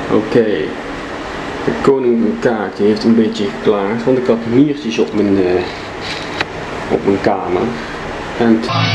Oké. De koning van kaarten heeft een beetje geklaagd, want ik had miertjes op mijn kamer. En